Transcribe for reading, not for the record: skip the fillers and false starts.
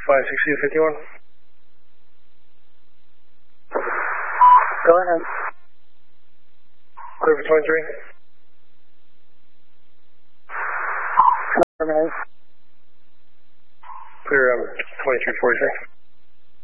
560 to 51. Go ahead. Clear for 23. Affirmative. Clear 2343.